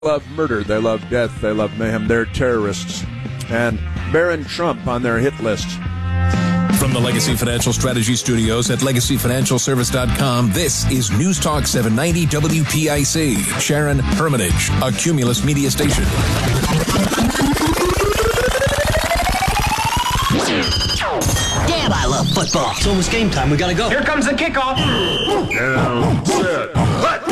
love murder, they love death, they love mayhem. They're terrorists. And Barron Trump on their hit list. From the Legacy Financial Strategy Studios at LegacyFinancialService.com, this is News Talk 790 WPIC. Sharon Hermitage, a Cumulus media station. Damn, I love football. It's almost game time. We gotta go. Here comes the kickoff. Down, set, hut.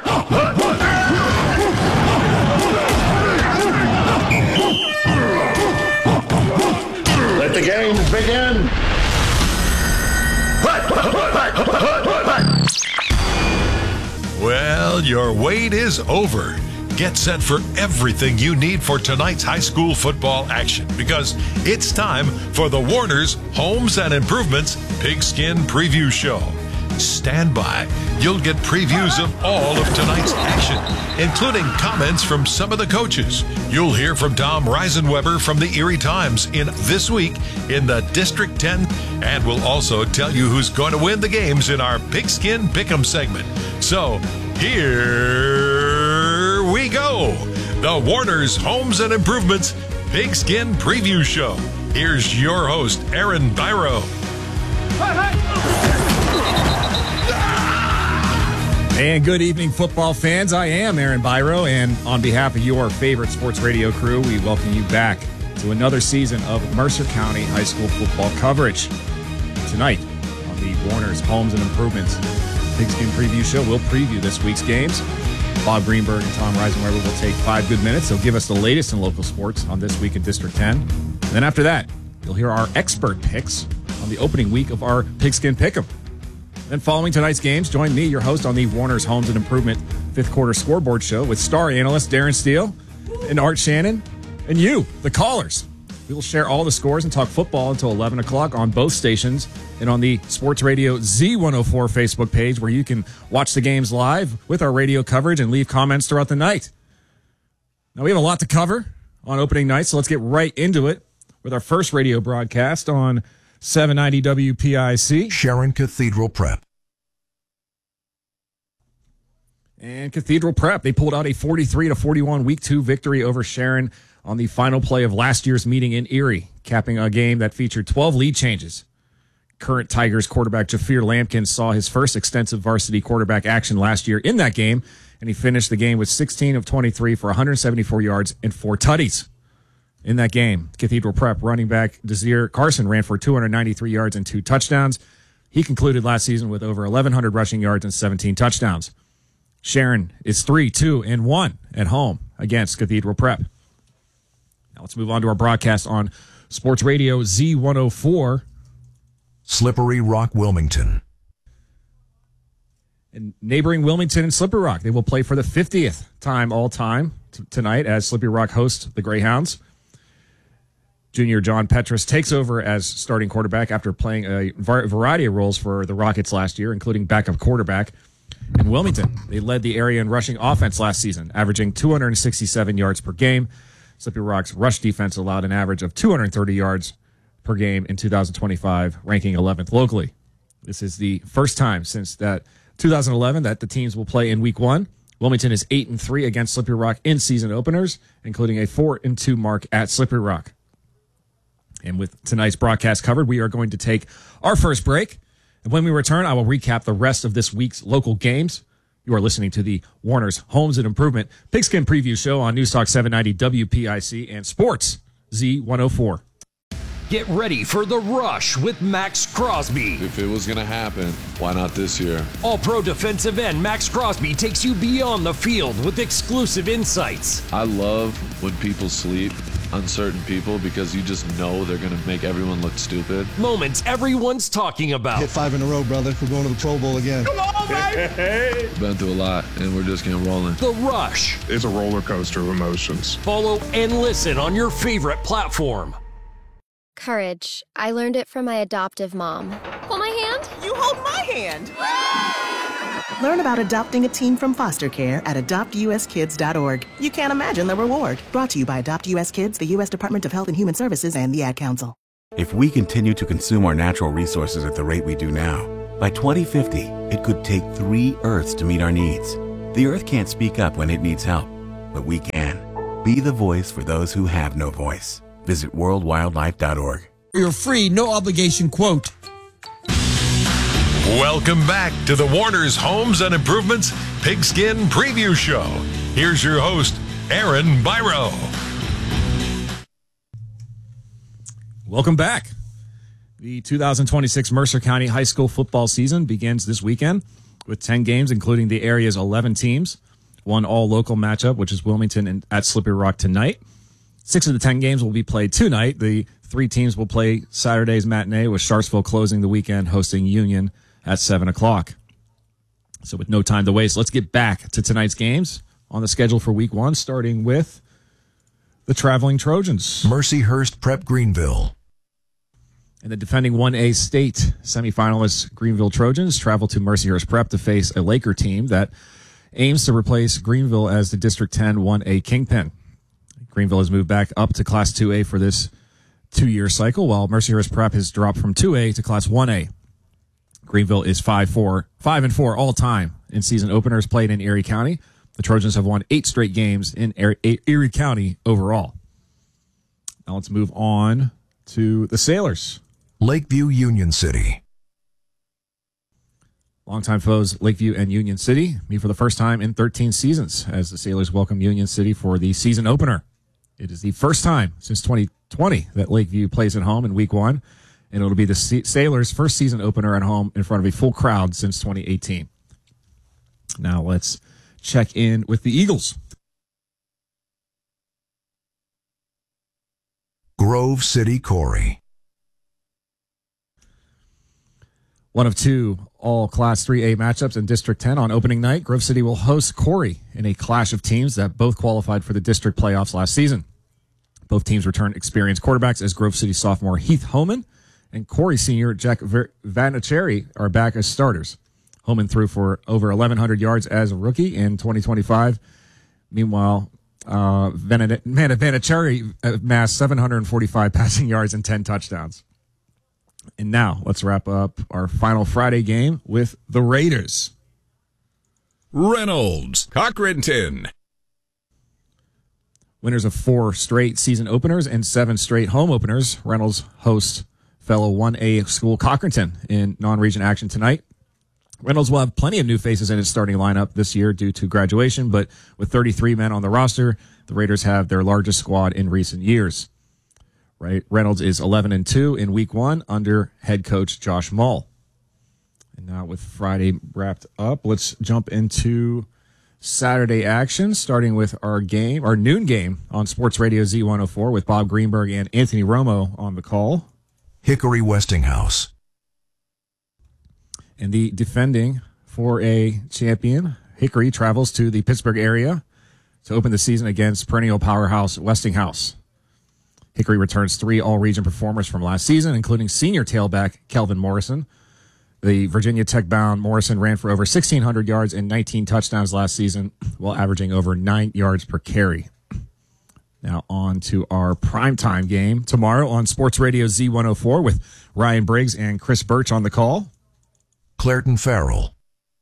Let the games begin. Well, your wait is over. Get set for everything you need for tonight's high school football action because it's time for the Warner's Homes and Improvements Pigskin Preview Show. Stand by. You'll get previews of all of tonight's action, including comments from some of the coaches. You'll hear from Tom Reisenweber from the Erie Times in This Week in the District 10, and we'll also tell you who's going to win the games in our Pigskin Pick'em segment. So, here we go. The Warner's Homes and Improvements Pigskin Preview Show. Here's your host, Aaron Byro. And good evening, football fans. I am Aaron Byro, and on behalf of your favorite sports radio crew, we welcome you back to another season of Mercer County High School football coverage. Tonight, on the Warner's Homes and Improvements Pigskin Preview Show, we'll preview this week's games. Bob Greenberg and Tom Reisenweber will take 5 good minutes. They'll give us the latest in local sports on This Week in District 10. And then after that, you'll hear our expert picks on the opening week of our Pigskin Pick'em. Then following tonight's games, join me, your host, on the Warner's Homes and Improvement 5th Quarter Scoreboard Show with star analyst Darren Steele and Art Shannon and you, the callers. We will share all the scores and talk football until 11 o'clock on both stations and on the Sports Radio Z104 Facebook page where you can watch the games live with our radio coverage and leave comments throughout the night. Now, we have a lot to cover on opening night, so let's get right into it with our first radio broadcast on 790 WPIC. Sharon Cathedral Prep. And Cathedral Prep, they pulled out a 43-41 Week 2 victory over Sharon on the final play of last year's meeting in Erie, capping a game that featured 12 lead changes. Current Tigers quarterback Jafir Lampkin saw his first extensive varsity quarterback action last year in that game, and he finished the game with 16 of 23 for 174 yards and 4 tutties. In that game, Cathedral Prep running back Desir Carson ran for 293 yards and 2 touchdowns. He concluded last season with over 1,100 rushing yards and 17 touchdowns. Sharon is 3-2-1 at home against Cathedral Prep. Now let's move on to our broadcast on Sports Radio Z104. Slippery Rock, Wilmington. And neighboring Wilmington and Slippery Rock, they will play for the 50th time all-time tonight as Slippery Rock hosts the Greyhounds. Junior John Petrus takes over as starting quarterback after playing a variety of roles for the Rockets last year, including backup quarterback. In Wilmington, they led the area in rushing offense last season, averaging 267 yards per game. Slippery Rock's rush defense allowed an average of 230 yards per game in 2025, ranking 11th locally. This is the first time since that 2011 that the teams will play in Week 1. Wilmington is 8-3 against Slippery Rock in season openers, including a 4-2 mark at Slippery Rock. And with tonight's broadcast covered, we are going to take our first break. And when we return, I will recap the rest of this week's local games. You are listening to the Warner's Homes and Improvement Pigskin Preview Show on News Talk 790 WPIC and Sports Z104. Get ready for The Rush with Max Crosby. If it was going to happen, why not this year? All-pro defensive end Max Crosby takes you beyond the field with exclusive insights. I love when people sleep on certain people because you just know they're going to make everyone look stupid. Moments everyone's talking about. Hit 5 in a row, brother. We're going to the Pro Bowl again. Come on, baby! Been through a lot, and we're just getting rolling. The Rush. It's a roller coaster of emotions. Follow and listen on your favorite platform. Courage. I learned it from my adoptive mom. Hold my hand. You hold my hand. Learn about adopting a teen from foster care at adoptuskids.org. You can't imagine the reward. Brought to you by Adopt US Kids, the U.S. Department of Health and Human Services, and the Ad Council. If we continue to consume our natural resources at the rate we do now, by 2050, it could take 3 Earths to meet our needs. The Earth can't speak up when it needs help. but we can. Be the voice for those who have no voice. Visit worldwildlife.org. Your free, no obligation quote. Welcome back to the Warner's Homes and Improvements Pigskin Preview Show. Here's your host, Aaron Byro. Welcome back. The 2026 Mercer County High School football season begins this weekend with 10 games, including the area's 11 teams. One all-local matchup, which is Wilmington at Slippery Rock tonight. 6 of the 10 games will be played tonight. The 3 teams will play Saturday's matinee, with Sharpsville closing the weekend, hosting Union at 7 o'clock. So with no time to waste, let's get back to tonight's games on the schedule for Week 1, starting with the traveling Trojans. Mercyhurst Prep Greenville. And the defending 1A state semifinalists Greenville Trojans travel to Mercyhurst Prep to face a Laker team that aims to replace Greenville as the District 10 1A kingpin. Greenville has moved back up to Class 2A for this 2-year cycle, while Mercyhurst Prep has dropped from 2A to Class 1A. Greenville is 5-4 all time in season openers played in Erie County. The Trojans have won 8 straight games in Erie County overall. Now let's move on to the Sailors. Lakeview Union City. Longtime foes Lakeview and Union City meet for the first time in 13 seasons as the Sailors welcome Union City for the season opener. It is the first time since 2020 that Lakeview plays at home in Week 1, and it'll be the Sailors' first season opener at home in front of a full crowd since 2018. Now let's check in with the Eagles. Grove City Corey. One of 2 all Class 3A matchups in District 10 on opening night. Grove City will host Corey in a clash of teams that both qualified for the district playoffs last season. Both teams return experienced quarterbacks as Grove City sophomore Heath Homan and Corey senior Jack Vanacheri are back as starters. Homan threw for over 1,100 yards as a rookie in 2025. Meanwhile, Vanacheri amassed 745 passing yards and 10 touchdowns. And now let's wrap up our final Friday game with the Raiders. Reynolds, Cochranton. Winners of 4 straight season openers and 7 straight home openers, Reynolds hosts fellow 1A school Cochranton in non-region action tonight. Reynolds will have plenty of new faces in its starting lineup this year due to graduation, but with 33 men on the roster, the Raiders have their largest squad in recent years. Right, Reynolds is 11-2 in Week 1 under head coach Josh Mull. And now with Friday wrapped up, let's jump into Saturday action, starting with our noon game on Sports Radio Z104 with Bob Greenberg and Anthony Romo on the call. Hickory Westinghouse. And the defending 4A champion, Hickory, travels to the Pittsburgh area to open the season against perennial powerhouse Westinghouse. Hickory returns 3 all-region performers from last season, including senior tailback Kelvin Morrison. The Virginia Tech-bound Morrison ran for over 1,600 yards and 19 touchdowns last season, while averaging over 9 yards per carry. Now on to our primetime game tomorrow on Sports Radio Z104 with Ryan Briggs and Chris Birch on the call. Clairton Farrell.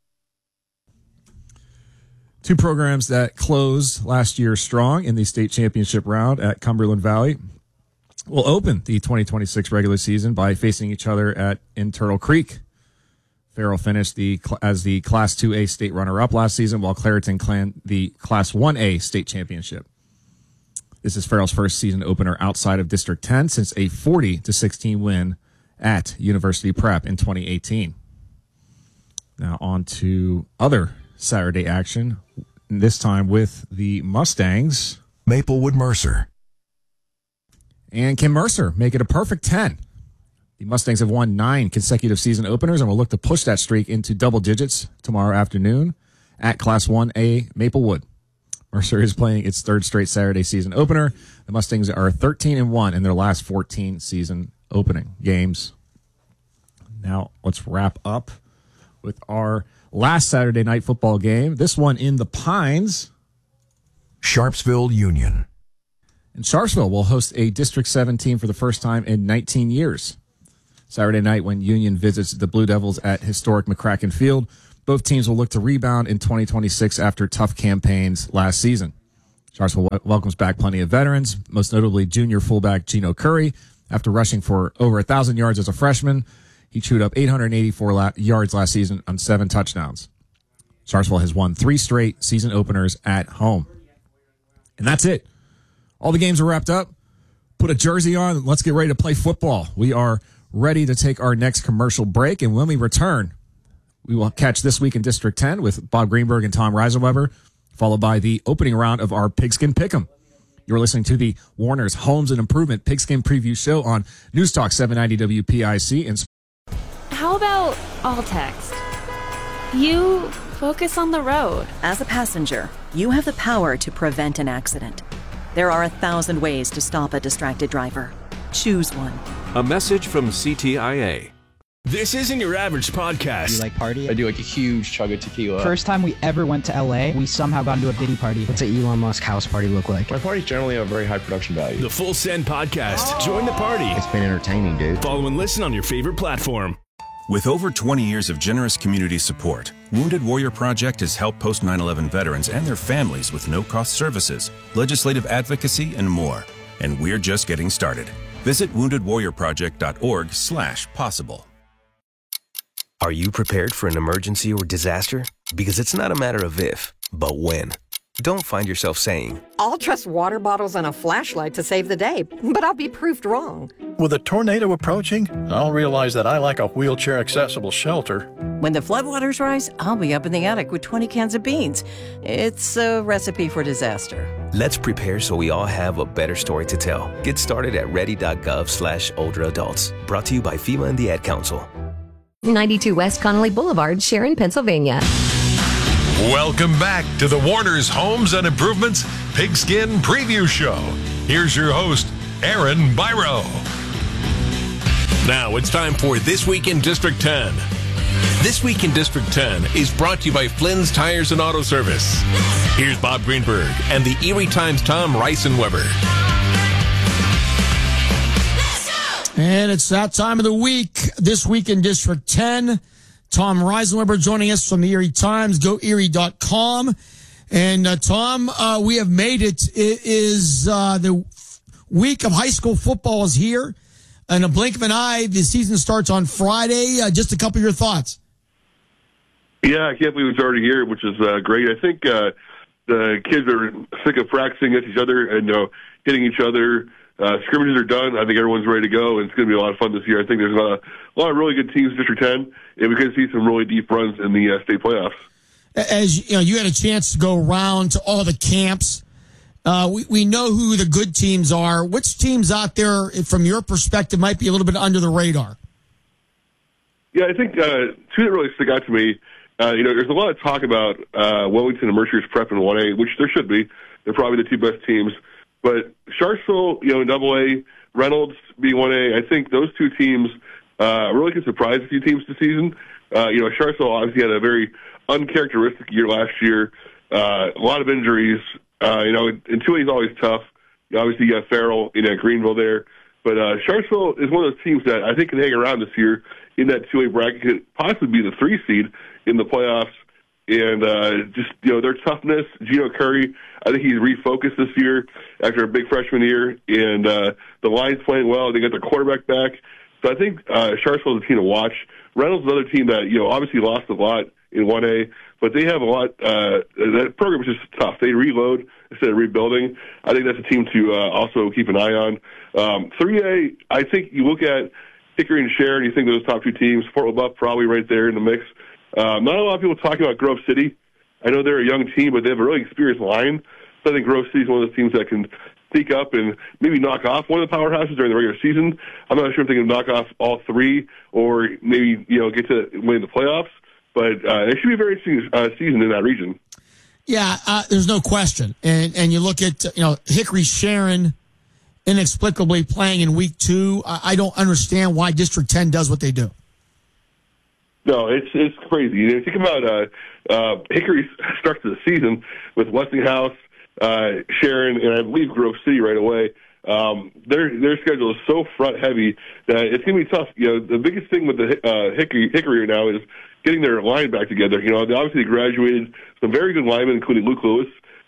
2 programs that closed last year strong in the state championship round at Cumberland Valley will open the 2026 regular season by facing each other in Turtle Creek. Farrell finished as the Class 2A state runner-up last season, while Clairton claimed the Class 1A state championship. This is Farrell's first season opener outside of District 10 since a 40-16 win at University Prep in 2018. Now on to other Saturday action, this time with the Mustangs. Maplewood Mercer. And can Mercer make it a perfect 10? The Mustangs have won 9 consecutive season openers and will look to push that streak into double digits tomorrow afternoon at Class 1A Maplewood. Mercer is playing its 3rd straight Saturday season opener. The Mustangs are 13-1 in their last 14 season opening games. Now let's wrap up with our last Saturday night football game. This one in the Pines. Sharpsville Union. And Sharpsville will host a District 7 team for the first time in 19 years. Saturday night when Union visits the Blue Devils at historic McCracken Field, both teams will look to rebound in 2026 after tough campaigns last season. Sharpsville welcomes back plenty of veterans, most notably junior fullback Gino Curry. After rushing for over 1,000 yards as a freshman, he chewed up 884 yards last season on 7 touchdowns. Sharpsville has won 3 straight season openers at home. And that's it. All the games are wrapped up. Put a jersey on, and let's get ready to play football. We are ready to take our next commercial break, and when we return, we will catch This Week in District 10 with Bob Greenberg and Tom Reisenweber, followed by the opening round of our Pigskin Pick'em. You're listening to the Warner's Homes and Improvement Pigskin Preview Show on News Talk 790 WPIC. And how about all text? You focus on the road. As a passenger, you have the power to prevent an accident. There are 1,000 ways to stop a distracted driver. Choose one. A message from CTIA. This isn't your average podcast. You like party? I do like a huge chug of tequila. First time we ever went to LA, we somehow got into a Diddy party. What's an Elon Musk house party look like? My parties generally have very high production value. The Full Send Podcast. Join the party. It's been entertaining, dude. Follow and listen on your favorite platform. With over 20 years of generous community support, Wounded Warrior Project has helped post 9/11 veterans and their families with no-cost services, legislative advocacy, and more. And we're just getting started. Visit woundedwarriorproject.org/possible. Are you prepared for an emergency or disaster? Because it's not a matter of if, but when. Don't find yourself saying, I'll trust water bottles and a flashlight to save the day, but I'll be proved wrong. With a tornado approaching, I'll realize that I lack a wheelchair-accessible shelter. When the floodwaters rise, I'll be up in the attic with 20 cans of beans. It's a recipe for disaster. let's prepare so we all have a better story to tell. Get started at ready.gov/older adults. Brought to you by FEMA and the Ad Council. 92 West Connolly Boulevard, Sharon, Pennsylvania. Welcome back to the Warner's Homes and Improvements Pigskin Preview Show. Here's your host, Aaron Byro. Now it's time for This Week in District 10. This Week in District 10 is brought to you by Flynn's Tires and Auto Service. Here's Bob Greenberg and the Erie Times' Tom Reisenweber. And it's that time of the week. This Week in District 10. Tom Reisenweber joining us from the Erie Times, GoErie.com. And Tom, we have made it. It is the week of high school football is here. In a blink of an eye, the season starts on Friday. Just a couple of your thoughts. Yeah, I can't believe it's already here, which is great. I think the kids are sick of practicing against each other and hitting each other. Scrimmages are done. I think everyone's ready to go, and it's going to be a lot of fun this year. I think there's a lot of really good teams in District 10, and we could see some really deep runs in the state playoffs. As you know, you had a chance to go around to all the camps. We know who the good teams are. Which teams out there, from your perspective, might be a little bit under the radar? Yeah, I think two that really stick out to me. There's a lot of talk about Wilmington and Mercyhurst Prep in 1A, which there should be. They're probably the two best teams. But Sharpsville, in AA, Reynolds being 1A, I think those two teams really could surprise a few teams this season. Sharpsville obviously had a very uncharacteristic year last year. A lot of injuries. And 2A is always tough. Obviously, you got Farrell, Greenville there. But Sharpsville is one of those teams that I think can hang around this year in that 2A bracket, could possibly be the 3 seed in the playoffs. And their toughness, Gino Curry, I think he's refocused this year after a big freshman year. And the line's playing well. They got their quarterback back. So I think Sharpsville is a team to watch. Reynolds is another team that, obviously lost a lot in 1A, but they have a lot. That program is just tough. They reload instead of rebuilding. I think that's a team to also keep an eye on. 3A, I think you look at Hickory and Sharon, you think those top two teams. Fort LaBeouf probably right there in the mix. Not a lot of people talking about Grove City. I know they're a young team, but they have a really experienced line. So I think Grove City is one of those teams that can sneak up and maybe knock off one of the powerhouses during the regular season. I'm not sure if they can knock off all three or maybe get to win the playoffs. But it should be a very interesting season in that region. Yeah, there's no question. And you look at Hickory Sharon inexplicably playing in week 2. I don't understand why District 10 does what they do. No, it's crazy. Think about Hickory starts the season with Westinghouse, Sharon, and I believe Grove City right away. Their schedule is so front heavy that it's going to be tough. The biggest thing with the Hickory right now is getting their line back together. They obviously graduated some very good linemen, including Luke Lewis,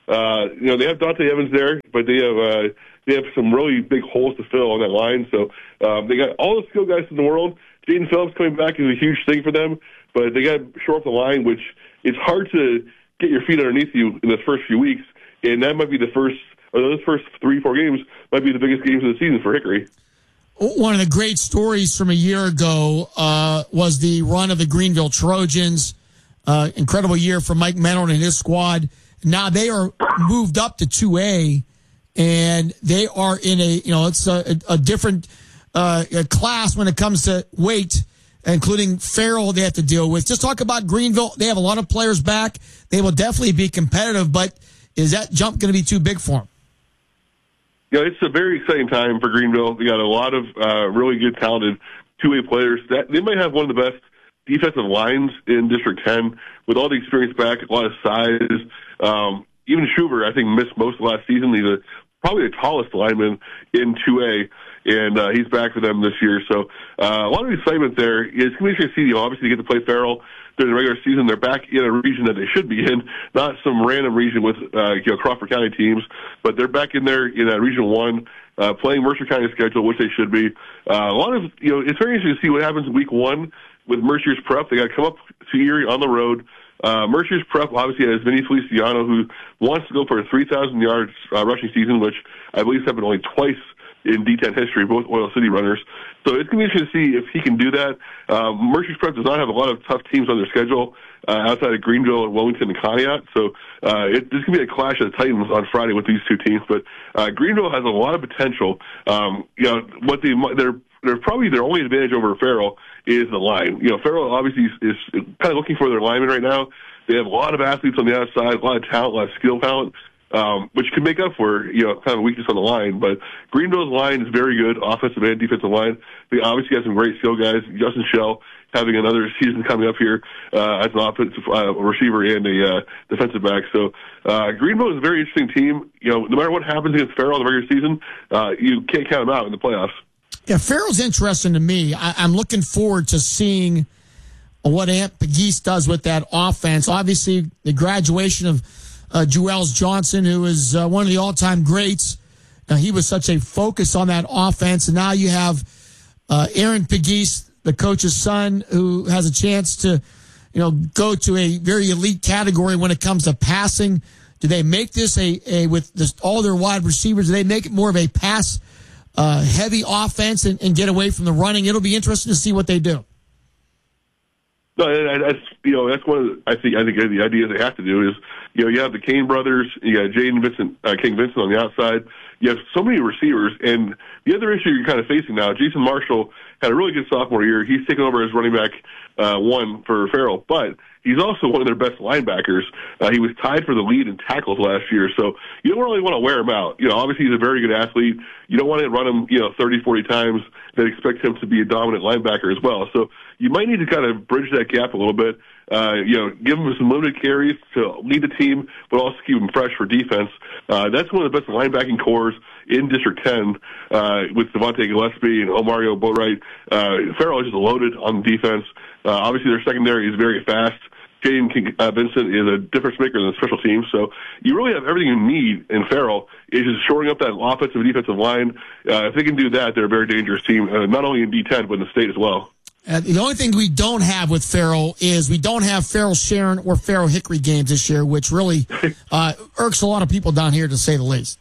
They have Dante Evans there, but they have some really big holes to fill on that line. So they got all the skill guys in the world. Jaden Phillips coming back is a huge thing for them, but they got to shore up the line, which it's hard to get your feet underneath you in the first few weeks, and that might be those first 3-4 games might be the biggest games of the season for Hickory. One of the great stories from a year ago was the run of the Greenville Trojans. Incredible year for Mike Menard and his squad. Now they are moved up to 2A, and they are in it's a different class when it comes to weight, including Farrell they have to deal with. Just talk about Greenville. They have a lot of players back. They will definitely be competitive, but is that jump going to be too big for them? Yeah, it's a very exciting time for Greenville. They got a lot of really good, talented 2A players. They might have one of the best defensive lines in District 10 with all the experience back, a lot of size. Even Schubert, I think, missed most of last season. He's probably the tallest lineman in 2A, and he's back for them this year. So a lot of excitement there. It's going to be interesting to see, obviously, they get to play Farrell during the regular season. They're back in a region that they should be in, not some random region with Crawford County teams, but they're back in there in Region 1, playing Mercer County schedule, which they should be. A lot of, it's very interesting to see what happens in Week 1 with Mercer's Prep. They got to come up to Erie on the road. Mercer's Prep obviously has Vinny Feliciano, who wants to go for a 3,000 yards rushing season, which I believe has happened only twice in D10 history, both Oil City runners. So it's going to be interesting to see if he can do that. Mercer's Prep does not have a lot of tough teams on their schedule outside of Greenville and Wilmington and Conneaut. So this is going to be a clash of the Titans on Friday with these two teams. But Greenville has a lot of potential. They're probably their only advantage over Farrell is the line. Farrell obviously is kind of looking for their linemen right now. They have a lot of athletes on the outside, a lot of talent, a lot of skill talent, which can make up for, kind of a weakness on the line. But Greenville's line is very good, offensive and defensive line. They obviously have some great skill guys. Justin Schell having another season coming up here as an offensive receiver and a defensive back. So Greenville is a very interesting team. No matter what happens against Farrell in the regular season, you can't count them out in the playoffs. Yeah, Farrell's interesting to me. I'm looking forward to seeing what Ant Pegues does with that offense. Obviously, the graduation of Juelz Johnson, who is one of the all-time greats. He was such a focus on that offense. And now you have Aaron Pegues, the coach's son, who has a chance to, go to a very elite category when it comes to passing. Do they make this with all their wide receivers, do they make it more of a pass heavy offense and get away from the running? It'll be interesting to see what they do. No, that's one of the, I think the ideas they have to do is, you have the Kane brothers, you got Jaden Vincent, King Vincent on the outside. You have so many receivers, and the other issue you're kind of facing now, Jason Marshall had a really good sophomore year. He's taken over as running back one for Farrell, but he's also one of their best linebackers. He was tied for the lead in tackles last year, so you don't really want to wear him out. Obviously he's a very good athlete. You don't want to run him, 30, 40 times and expect him to be a dominant linebacker as well. So you might need to kind of bridge that gap a little bit. Give him some limited carries to lead the team, but also keep him fresh for defense. That's one of the best linebacking cores in District 10 with Devontae Gillespie and Omario Boatwright. Farrell is just loaded on defense. Obviously, their secondary is very fast. Jaden Vincent is a difference maker in the special teams. So you really have everything you need in Farrell. It's just shoring up that offensive and defensive line. If they can do that, they're a very dangerous team, not only in D10, but in the state as well. The only thing we don't have with Farrell is we don't have Farrell Sharon or Farrell Hickory games this year, which really irks a lot of people down here, to say the least.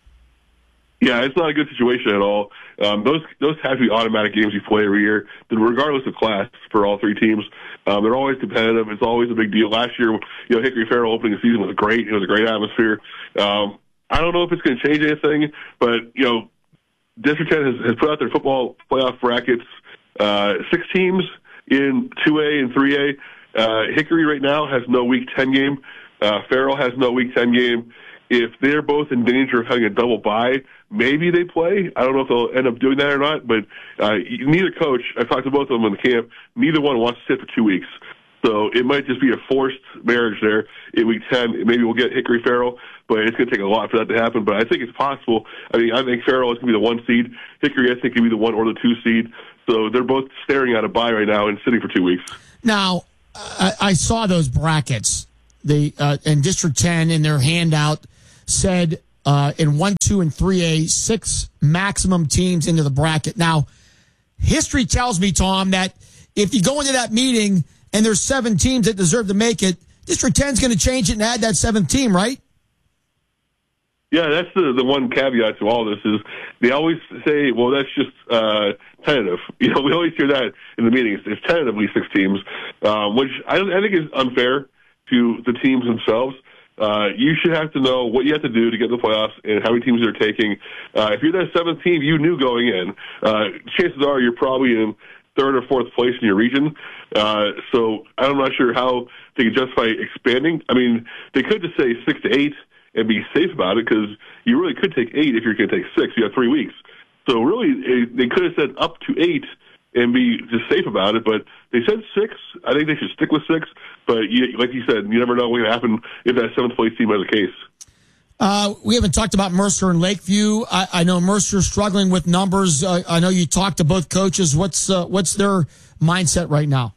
Yeah, it's not a good situation at all. Those have to be automatic games you play every year, regardless of class for all three teams. They're always competitive. It's always a big deal. Last year, Hickory Farrell opening the season was great. It was a great atmosphere. I don't know if it's going to change anything, but District 10 has put out their football playoff brackets. 6 teams in 2A and 3A. Hickory right now has no Week 10 game. Farrell has no Week 10 game. If they're both in danger of having a double bye, maybe they play. I don't know if they'll end up doing that or not, but neither coach, I've talked to both of them in the camp, neither one wants to sit for 2 weeks. So it might just be a forced marriage there in Week 10. Maybe we'll get Hickory Farrell, but it's going to take a lot for that to happen. But I think it's possible. I think Farrell is going to be the 1 seed. Hickory, I think, can be the 1 or the 2 seed. So they're both staring at a bye right now and sitting for 2 weeks. Now, I saw those brackets. in District 10 in their handout said in 1, 2, and 3A, 6 maximum teams into the bracket. Now, history tells me, Tom, that if you go into that meeting and there's 7 teams that deserve to make it, District 10 is going to change it and add that 7th team, right? Yeah, that's the one caveat to all this is they always say, well, that's just tentative. We always hear that in the meetings. It's tentatively 6 teams, which I think is unfair to the teams themselves. You should have to know what you have to do to get in the playoffs and how many teams they're taking. If you're that 7th team you knew going in, chances are you're probably in 3rd or 4th place in your region. So I'm not sure how they can justify expanding. I mean, they could just say 6 to 8 and be safe about it because you really could take 8 if you're going to take 6. You have 3 weeks. So really, they could have said up to 8 and be just safe about it, but they said 6. I think they should stick with 6. But like you said, you never know what's going to happen if that 7th place team has a case. We haven't talked about Mercer and Lakeview. I know Mercer's struggling with numbers. I know you talked to both coaches. What's their mindset right now?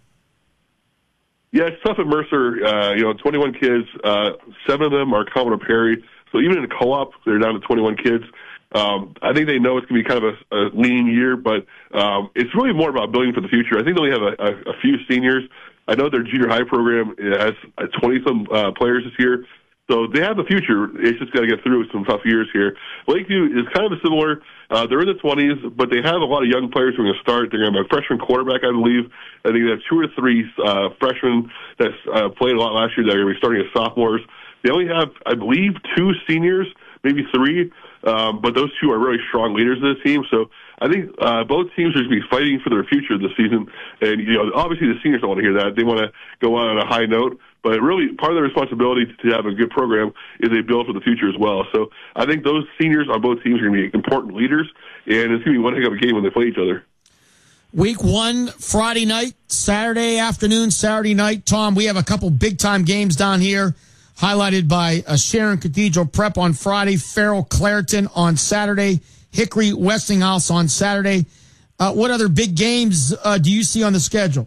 Yeah, it's tough at Mercer. 21 kids, 7 of them are Commodore Perry. So even in a co-op, they're down to 21 kids. I think they know it's going to be kind of a lean year, but it's really more about building for the future. I think they only have a few seniors. I know their junior high program has 20-some players this year. So they have a future. It's just got to get through some tough years here. Lakeview is kind of similar. They're in the 20s, but they have a lot of young players who are going to start. They're going to have a freshman quarterback, I believe. I think they have 2 or 3 freshmen that played a lot last year that are going to be starting as sophomores. They only have, I believe, 2 seniors, maybe 3, but those 2 are really strong leaders of this team. So I think both teams are going to be fighting for their future this season. And, obviously the seniors don't want to hear that. They want to go out on a high note. But really, part of the responsibility to have a good program is they build for the future as well. So I think those seniors on both teams are going to be important leaders, and it's going to be one heck of a game when they play each other. Week 1, Friday night, Saturday afternoon, Saturday night. Tom, we have a couple big-time games down here, highlighted by Sharon Cathedral Prep on Friday, Farrell Clareton on Saturday, Hickory Westinghouse on Saturday. What other big games do you see on the schedule?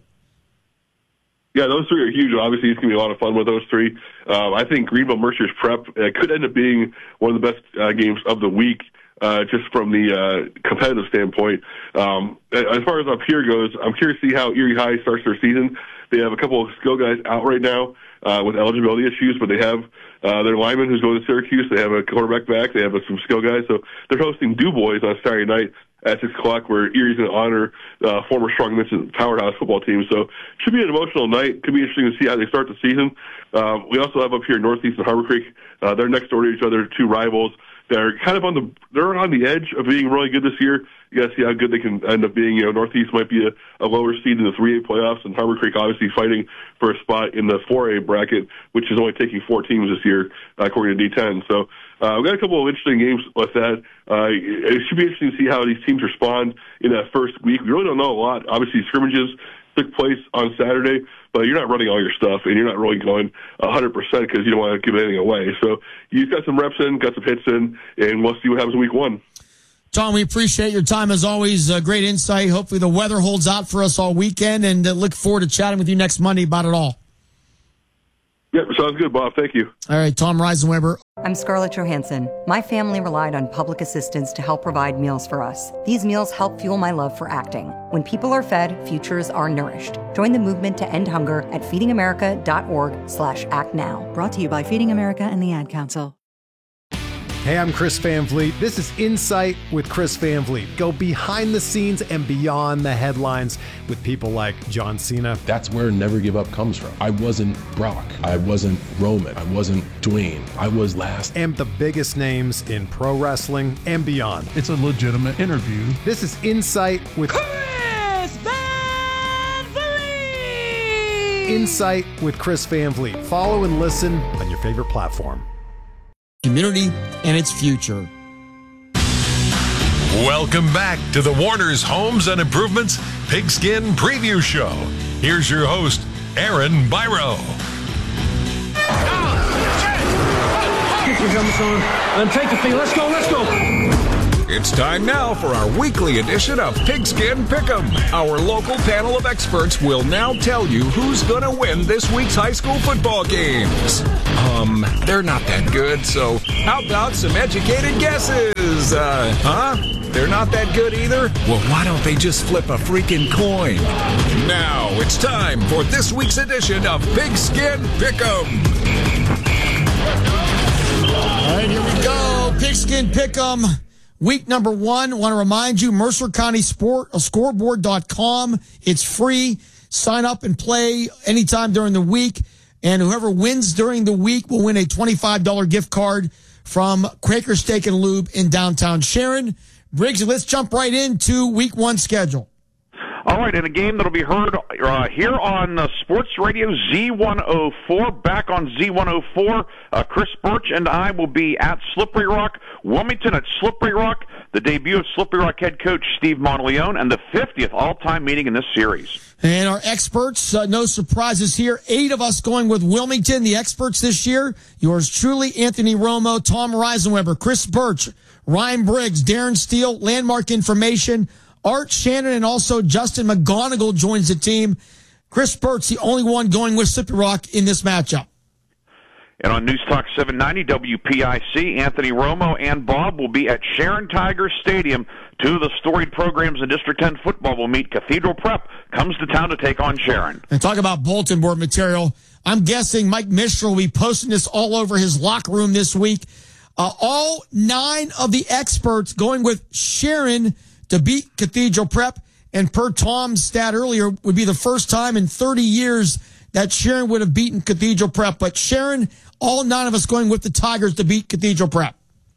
Yeah, those 3 are huge. Obviously, it's going to be a lot of fun with those 3. I think Greenville Mercer's Prep could end up being one of the best games of the week, just from the competitive standpoint. As far as up here goes, I'm curious to see how Erie High starts their season. They have a couple of skill guys out right now with eligibility issues, but they have their lineman who's going to Syracuse. They have a quarterback back. They have some skill guys. So they're hosting Du Bois on Saturday night at 6 o'clock, where Erie's going to honor former Strong Vincent Powerhouse football team. So it should be an emotional night. Could be interesting to see how they start the season. We also have up here Northeast and Harbor Creek. They're next door to each other, 2 rivals. They're kind of they're on the edge of being really good this year. You got to see how good they can end up being. Northeast might be a lower seed in the 3A playoffs, and Harbor Creek obviously fighting for a spot in the 4A bracket, which is only taking 4 teams this year, according to D10. So we've got a couple of interesting games like that. It should be interesting to see how these teams respond in that first week. We really don't know a lot. Obviously, scrimmages took place on Saturday, but you're not running all your stuff, and you're not really going 100% because you don't want to give anything away. So you've got some reps in, got some hits in, and we'll see what happens in week 1. Tom, we appreciate your time as always. Great insight. Hopefully the weather holds out for us all weekend, and look forward to chatting with you next Monday about it all. Yep, sounds good, Bob. Thank you. All right, Tom Reisenweber. I'm Scarlett Johansson. My family relied on public assistance to help provide meals for us. These meals help fuel my love for acting. When people are fed, futures are nourished. Join the movement to end hunger at feedingamerica.org/actnow. Brought to you by Feeding America and the Ad Council. Hey, I'm Chris Van Vliet. This is Insight with Chris Van Vliet. Go behind the scenes and beyond the headlines with people like John Cena. That's where Never Give Up comes from. I wasn't Brock. I wasn't Roman. I wasn't Dwayne. I was last. And the biggest names in pro wrestling and beyond. It's a legitimate interview. This is Insight with Chris Van Vliet. Insight with Chris Van Vliet. Follow and listen on your favorite platform. Community and its future. Welcome back to the Warner's Homes and Improvements Pigskin Preview Show. Here's your host, Aaron Byro. Keep your helmets on and take the field. Let's go. It It's time now for our weekly edition of Pigskin Pick'em. Our local panel of experts will now tell you who's going to win this week's high school football games. They're not that good, so how about some educated guesses? They're not that good either? Well, why don't they just flip a freaking coin? Now it's time for this week's edition of Pigskin Pick'em. All right, here we go. Pigskin Pick'em. Week number 1. Want to remind you, Mercer County Scoreboard.com. It's free. Sign up and play anytime during the week. And whoever wins during the week will win a $25 gift card from Quaker Steak and Lube in downtown Sharon. Briggs, let's jump right into week 1 schedule. All right, in a game that'll be heard here on Sports Radio Z104, back on Z104, Chris Birch and I will be at Slippery Rock, Wilmington at Slippery Rock, the debut of Slippery Rock head coach Steve Monteleone, and the 50th all-time meeting in this series. And our experts, no surprises here. 8 of us going with Wilmington, the experts this year. Yours truly, Anthony Romo, Tom Reisenweber, Chris Birch, Ryan Briggs, Darren Steele, Landmark Information, Art Shannon, and also Justin McGonigal joins the team. Chris Birch, the only one going with Slippery Rock in this matchup. And on News Talk 790 WPIC, Anthony Romo and Bob will be at Sharon Tigers Stadium. 2 of the storied programs in District 10 football will meet. Cathedral Prep comes to town to take on Sharon. And talk about bulletin board material. I'm guessing Mike Mishra will be posting this all over his locker room this week. All 9 of the experts going with Sharon to beat Cathedral Prep, and per Tom's stat earlier, would be the first time in 30 years that Sharon would have beaten Cathedral Prep. But Sharon, all 9 of us going with the Tigers to beat Cathedral Prep.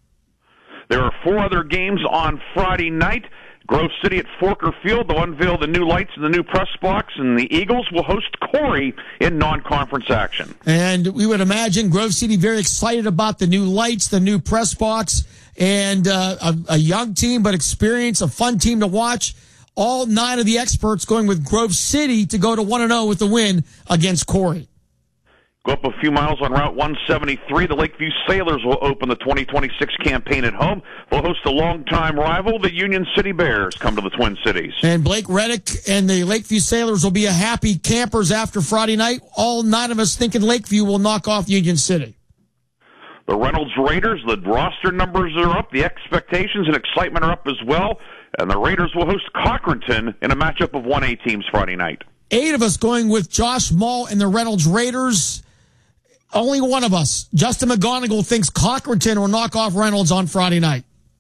There are 4 other games on Friday night. Grove City at Forker Field, they'll unveil the new lights and the new press box, and the Eagles will host Corey in non-conference action. And we would imagine Grove City very excited about the new lights, the new press box, and a young team but experienced, a fun team to watch. All 9 of the experts going with Grove City to go to 1-0 with the win against Corey. Go up a few miles on Route 173. The Lakeview Sailors will open the 2026 campaign at home. They'll host a longtime rival, the Union City Bears, come to the Twin Cities. And Blake Reddick and the Lakeview Sailors will be a happy campers after Friday night. All 9 of us thinking Lakeview will knock off Union City. The Reynolds Raiders, the roster numbers are up. The expectations and excitement are up as well. And the Raiders will host Cochranton in a matchup of 1A teams Friday night. 8 of us going with Josh Mull and the Reynolds Raiders. Only one of us, Justin McGonigal, thinks Cochranton will knock off Reynolds on Friday night.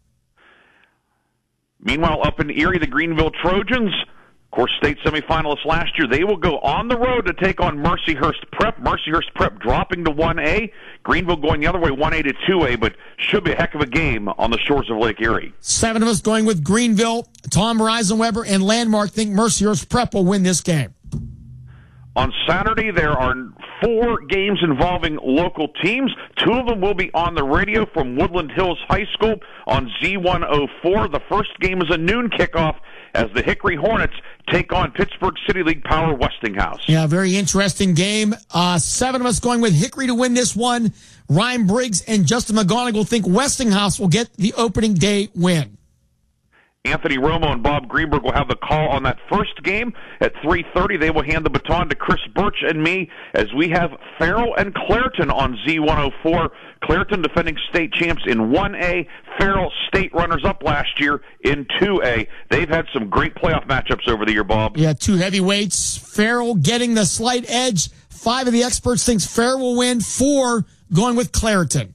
Meanwhile, up in Erie, the Greenville Trojans, of course, state semifinalists last year, they will go on the road to take on Mercyhurst Prep. Mercyhurst Prep dropping to 1A. Greenville going the other way, 1A to 2A, but should be a heck of a game on the shores of Lake Erie. 7 of us going with Greenville. Tom Reisenweber and Landmark think Mercyhurst Prep will win this game. On Saturday, there are 4 games involving local teams. 2 of them will be on the radio from Woodland Hills High School on Z104. The first game is a noon kickoff as the Hickory Hornets take on Pittsburgh City League power Westinghouse. Yeah, very interesting game. 7 of us going with Hickory to win this one. Ryan Briggs and Justin McGonigal think Westinghouse will get the opening day win. Anthony Romo and Bob Greenberg will have the call on that first game at 3:30. They will hand the baton to Chris Birch and me as we have Farrell and Clairton on Z104. Clairton defending state champs in 1A. Farrell state runners-up last year in 2A. They've had some great playoff matchups over the year, Bob. Yeah, 2 heavyweights. Farrell getting the slight edge. 5 of the experts thinks Farrell will win. 4 going with Clairton.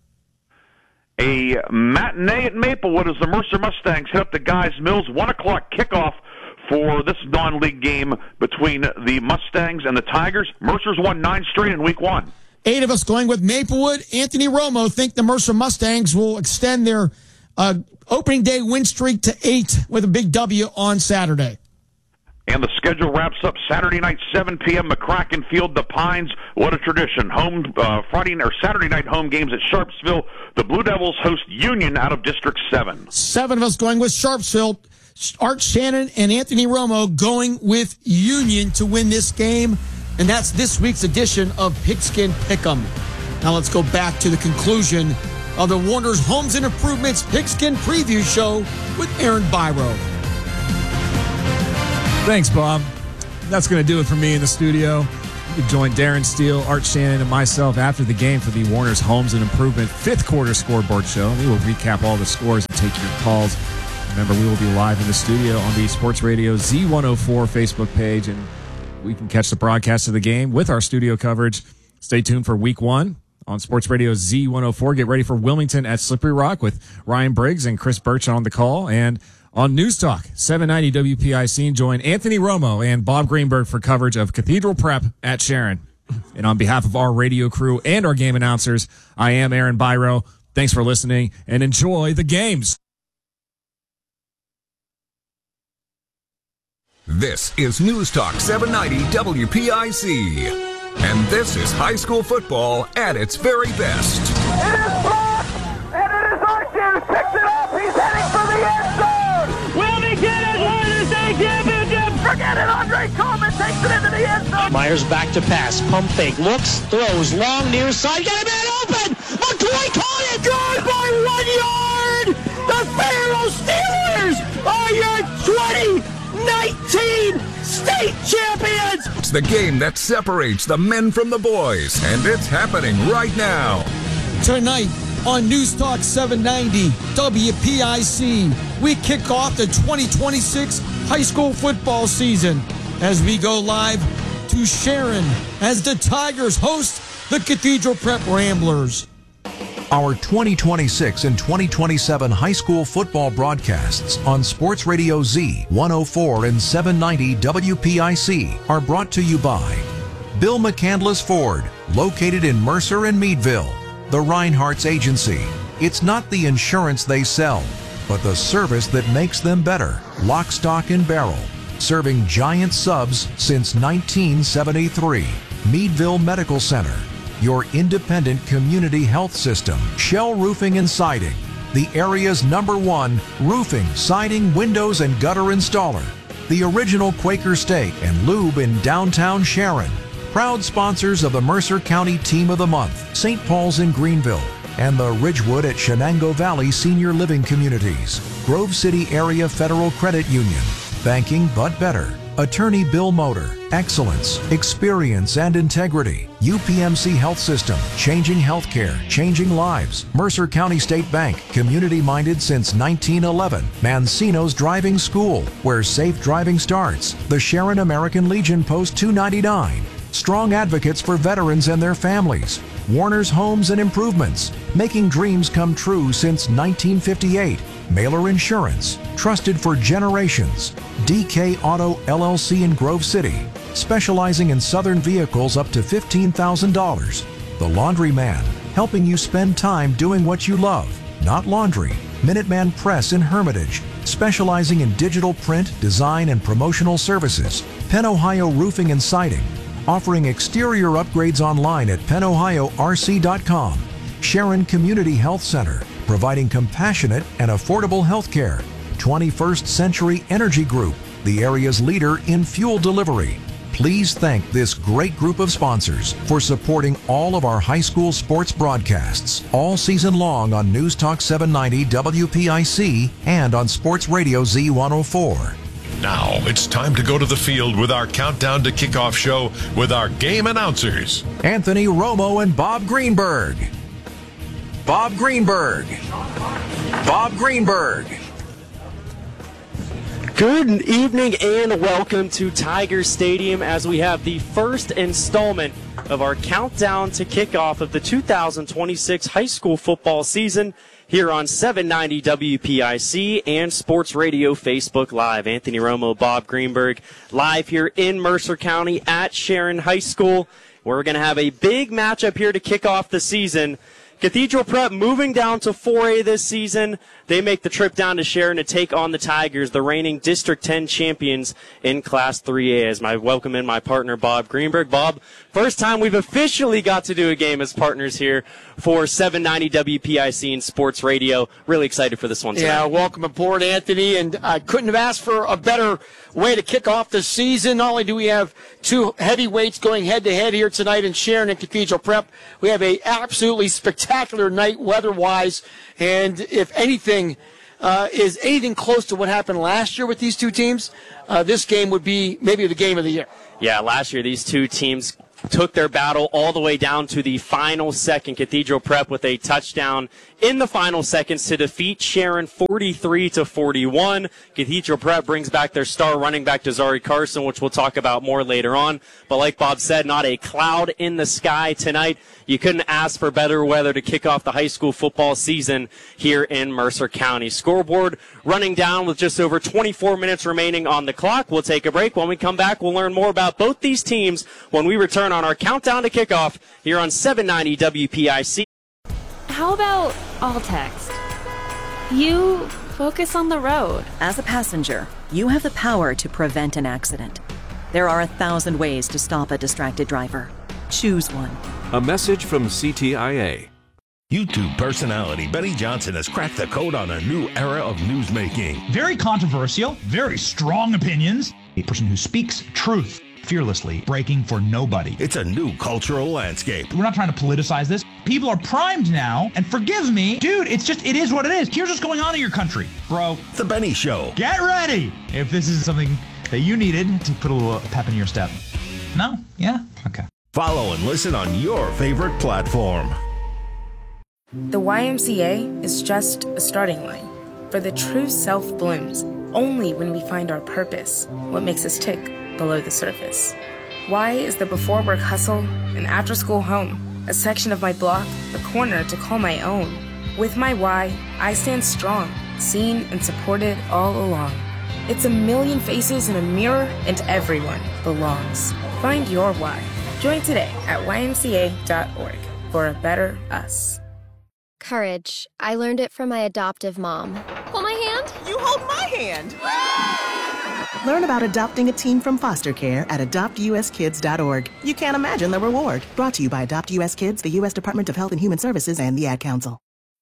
A matinee at Maplewood as the Mercer Mustangs hit up the Guys Mills. 1 o'clock kickoff for this non-league game between the Mustangs and the Tigers. Mercer's won 9 straight in week 1. 8 of us going with Maplewood. Anthony Romo think the Mercer Mustangs will extend their opening day win streak to 8 with a big W on Saturday. And the schedule wraps up Saturday night, 7 p.m. McCracken Field, the Pines. What a tradition! Saturday night home games at Sharpsville. The Blue Devils host Union out of District 7. 7 of us going with Sharpsville. Art Shannon and Anthony Romo going with Union to win this game. And that's this week's edition of Pigskin Pick'em. Now let's go back to the conclusion of the Warner's Homes and Improvements Pigskin Preview Show with Aaron Byro. Thanks, Bob. That's going to do it for me in the studio. You can join Darren Steele, Art Shannon, and myself after the game for the Warner's Homes and Improvement 5th quarter scoreboard show. We will recap all the scores and take your calls. Remember, we will be live in the studio on the Sports Radio Z104 Facebook page, and we can catch the broadcast of the game with our studio coverage. Stay tuned for Week 1 on Sports Radio Z104. Get ready for Wilmington at Slippery Rock with Ryan Briggs and Chris Birch on the call. And on News Talk 790 WPIC, join Anthony Romo and Bob Greenberg for coverage of Cathedral Prep at Sharon. And on behalf of our radio crew and our game announcers, I am Aaron Byro. Thanks for listening and enjoy the games. This is News Talk 790 WPIC. And this is high school football at its very best. It is blocked, and it is Archie picks it up. He's heading for the end zone. Will he get it? What is they championship? Forget it. Andre Coleman takes it into the end zone. Myers back to pass. Pump fake. Looks. Throws. Long near side. Get a man open. McCoy caught it. Gone by 1 yard. The Pharaoh Steelers are your 2019 state champions. It's the game that separates the men from the boys, and it's happening right now. Tonight on News Talk 790 WPIC, we kick off the 2026 high school football season as we go live to Sharon as the Tigers host the Cathedral Prep Ramblers. Our 2026 and 2027 high school football broadcasts on Sports Radio Z 104 and 790 WPIC are brought to you by Bill McCandless Ford, located in Mercer and Meadville. The Reinhardt's Agency. It's not the insurance they sell, but the service that makes them better. Lock, Stock, and Barrel. Serving giant subs since 1973. Meadville Medical Center. Your independent community health system. Shell Roofing and Siding. The area's #1 roofing, siding, windows, and gutter installer. The original Quaker Steak and Lube in downtown Sharon. Proud sponsors of the Mercer County Team of the Month, St. Paul's in Greenville, and the Ridgewood at Shenango Valley Senior Living Communities, Grove City Area Federal Credit Union, Banking But Better, Attorney Bill Motor, Excellence, Experience, and Integrity, UPMC Health System, Changing Healthcare, Changing Lives, Mercer County State Bank, community-minded since 1911, Mancino's Driving School, where safe driving starts, the Sharon American Legion Post 299, strong advocates for veterans and their families, Warner's Homes and Improvements, making dreams come true since 1958, Mailer Insurance, trusted for generations, DK Auto LLC in Grove City, specializing in Southern vehicles up to $15,000, The Laundry Man, helping you spend time doing what you love, not laundry, Minuteman Press in Hermitage, specializing in digital print, design, and promotional services, Penn Ohio Roofing and Siding, offering exterior upgrades online at pennohiorc.com. Sharon Community Health Center, providing compassionate and affordable health care. 21st Century Energy Group, the area's leader in fuel delivery. Please thank this great group of sponsors for supporting all of our high school sports broadcasts all season long on News Talk 790 WPIC and on Sports Radio Z104. Now it's time to go to the field with our Countdown to Kickoff show with our game announcers, Anthony Romo and Bob Greenberg. Bob Greenberg. Bob Greenberg. Good evening and welcome to Tiger Stadium as we have the first installment of our Countdown to Kickoff of the 2026 high school football season here on 790 WPIC and Sports Radio Facebook Live. Anthony Romo, Bob Greenberg, live here in Mercer County at Sharon High School, where we're going to have a big matchup here to kick off the season. Cathedral Prep moving down to 4A this season. They make the trip down to Sharon to take on the Tigers, the reigning District 10 champions in Class 3A. As I welcome in my partner, Bob Greenberg. Bob, first time we've officially got to do a game as partners here for 790 WPIC and Sports Radio. Really excited for this one tonight. Yeah, welcome aboard, Anthony. And I couldn't have asked for a better way to kick off the season. Not only do we have two heavyweights going head-to-head here tonight in Sharon and Cathedral Prep, we have a absolutely spectacular night weather-wise. And if anything is anything close to what happened last year with these two teams, this game would be maybe the game of the year. Yeah, last year these two teams took their battle all the way down to the final second. Cathedral Prep with a touchdown in the final seconds to defeat Sharon 43-41. Cathedral Prep brings back their star running back Desari Carson, which we'll talk about more later on. But like Bob said, not a cloud in the sky tonight. You couldn't ask for better weather to kick off the high school football season here in Mercer County. Scoreboard running down with just over 24 minutes remaining on the clock. We'll take a break. When we come back, we'll learn more about both these teams when we return on our countdown to kickoff here on 790 WPIC. How about all text? You focus on the road. As a passenger, you have the power to prevent an accident. There are 1,000 ways to stop a distracted driver. Choose one. A message from CTIA. YouTube personality Benny Johnson has cracked the code on a new era of newsmaking. Very controversial, very strong opinions. A person who speaks truth fearlessly, breaking for nobody. It's a new cultural landscape. We're not trying to politicize this. People are primed now, and forgive me, dude, it is what it is. Here's what's going on in your country, bro. The Benny Show. Get ready if this is something that you needed to put a little pep in your step. No? Yeah? Okay. Follow and listen on your favorite platform. The YMCA is just a starting line, for the true self blooms only when we find our purpose, what makes us tick below the surface. Y is the before work hustle, an after school home, a section of my block, a corner to call my own. With my Y, I stand strong, seen and supported all along. It's a million faces in a mirror, and everyone belongs. Find your Y. Join today at ymca.org for a better us. Courage. I learned it from my adoptive mom. Hold my hand. You hold my hand. Learn about adopting a teen from foster care at adoptuskids.org. You can't imagine the reward. Brought to you by Adopt US Kids, the U.S. Department of Health and Human Services, and the Ad Council.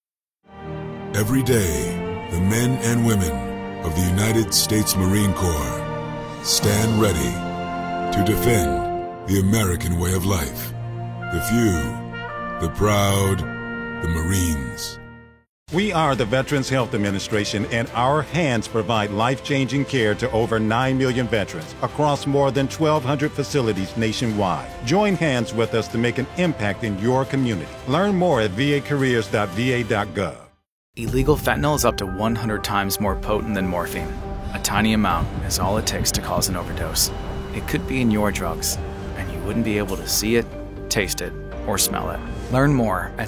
Every day, the men and women of the United States Marine Corps stand ready to defend the American way of life. The few, the proud, the Marines. We are the Veterans Health Administration, and our hands provide life-changing care to over 9 million veterans across more than 1,200 facilities nationwide. Join hands with us to make an impact in your community. Learn more at vacareers.va.gov. Illegal fentanyl is up to 100 times more potent than morphine. A tiny amount is all it takes to cause an overdose. It could be in your drugs, and you wouldn't be able to see it, taste it, or smell it. Learn more at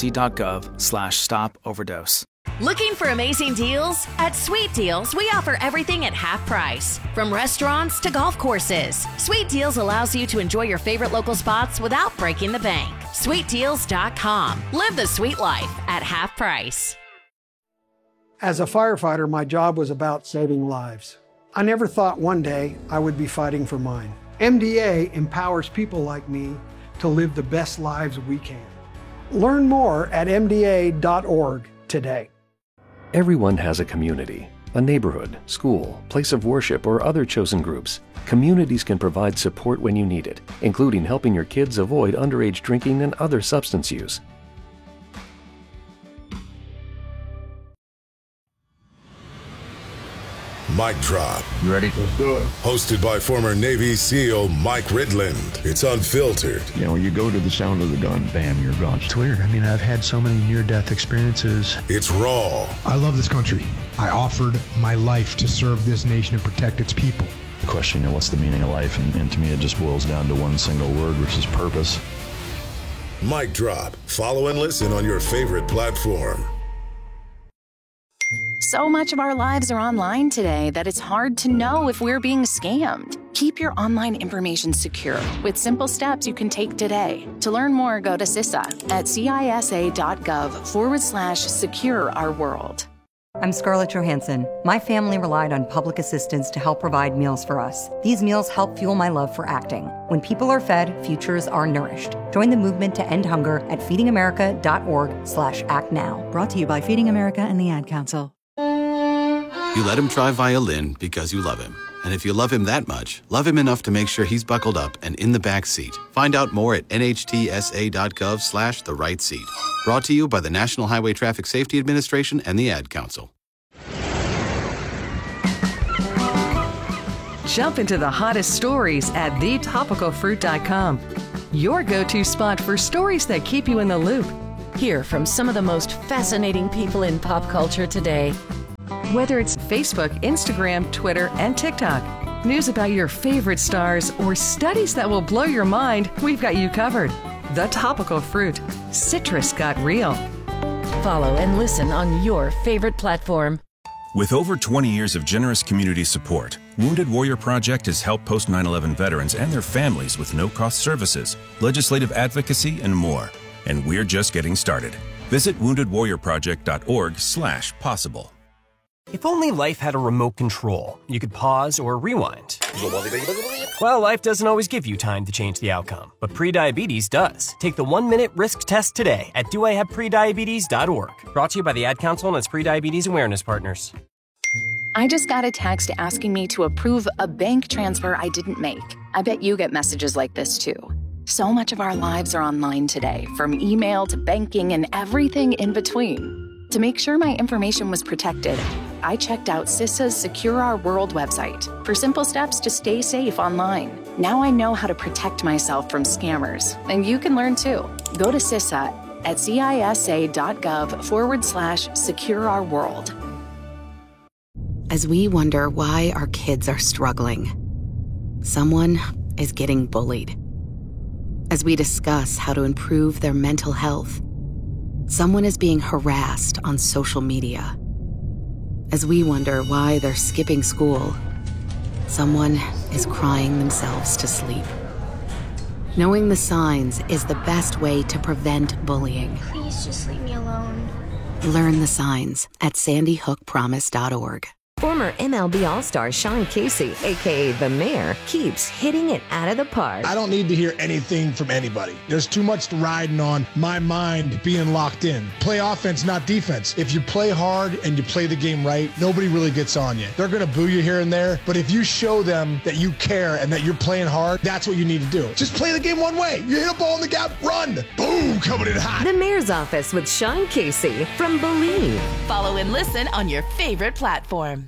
cdc.gov/stop-overdose. Looking for amazing deals? At Sweet Deals, we offer everything at half price. From restaurants to golf courses, Sweet Deals allows you to enjoy your favorite local spots without breaking the bank. SweetDeals.com. Live the sweet life at half price. As a firefighter, my job was about saving lives. I never thought one day I would be fighting for mine. MDA empowers people like me to live the best lives we can. Learn more at MDA.org today. Everyone has a community, a neighborhood, school, place of worship, or other chosen groups. Communities can provide support when you need it, including helping your kids avoid underage drinking and other substance use. Mic Drop. You ready? Let's do it. Hosted by former Navy SEAL Mike Ridland. It's unfiltered. You know, you go to the sound of the gun, bam, you're gone. It's weird. I mean, I've had so many near-death experiences. It's raw. I love this country. I offered my life to serve this nation and protect its people. The question, you know, what's the meaning of life? And to me, it just boils down to one single word, which is purpose. Mic Drop. Follow and listen on your favorite platform. So much of our lives are online today that it's hard to know if we're being scammed. Keep your online information secure with simple steps you can take today. To learn more, go to CISA at CISA.gov/secure our world. I'm Scarlett Johansson. My family relied on public assistance to help provide meals for us. These meals help fuel my love for acting. When people are fed, futures are nourished. Join the movement to end hunger at feedingamerica.org/actnow. Brought to you by Feeding America and the Ad Council. You let him try violin because you love him. And if you love him that much, love him enough to make sure he's buckled up and in the back seat. Find out more at nhtsa.gov/the right seat. Brought to you by the National Highway Traffic Safety Administration and the Ad Council. Jump into the hottest stories at thetopicalfruit.com. Your go-to spot for stories that keep you in the loop. Hear from some of the most fascinating people in pop culture today. Whether it's Facebook, Instagram, Twitter, and TikTok, news about your favorite stars, or studies that will blow your mind, we've got you covered. The Topical Fruit. Citrus got real. Follow and listen on your favorite platform. With over 20 years of generous community support, Wounded Warrior Project has helped post 9/11 veterans and their families with no-cost services, legislative advocacy, and more. And we're just getting started. Visit woundedwarriorproject.org/possible. If only life had a remote control, you could pause or rewind. Well, life doesn't always give you time to change the outcome, but prediabetes does. Take the 1-minute risk test today at doihaveprediabetes.org. Brought to you by the Ad Council and its Prediabetes Awareness Partners. I just got a text asking me to approve a bank transfer I didn't make. I bet you get messages like this too. So much of our lives are online today, from email to banking and everything in between. To make sure my information was protected, I checked out CISA's Secure Our World website for simple steps to stay safe online. Now I know how to protect myself from scammers, and you can learn too. Go to CISA at CISA.gov/Secure Our World. As we wonder why our kids are struggling, someone is getting bullied. As we discuss how to improve their mental health, someone is being harassed on social media. As we wonder why they're skipping school, someone is crying themselves to sleep. Knowing the signs is the best way to prevent bullying. Please just leave me alone. Learn the signs at sandyhookpromise.org. Former MLB All-Star Sean Casey, a.k.a. The Mayor, keeps hitting it out of the park. I don't need to hear anything from anybody. There's too much riding on my mind being locked in. Play offense, not defense. If you play hard and you play the game right, nobody really gets on you. They're going to boo you here and there, but if you show them that you care and that you're playing hard, that's what you need to do. Just play the game one way. You hit a ball in the gap, run. Boom, coming in hot. The Mayor's Office with Sean Casey from Believe. Follow and listen on your favorite platform.